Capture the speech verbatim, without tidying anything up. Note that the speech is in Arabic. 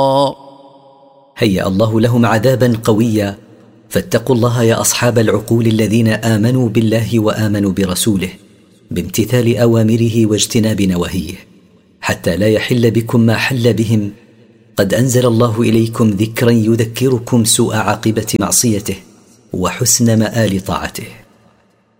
هيأ الله لهم عذابا قويا، فاتقوا الله يا أصحاب العقول الذين آمنوا بالله وآمنوا برسوله بامتثال أوامره واجتناب نواهيه، حتى لا يحل بكم ما حل بهم. قد أنزل الله إليكم ذكرا يذكركم سوء عاقبة معصيته وحسن مآل طاعته.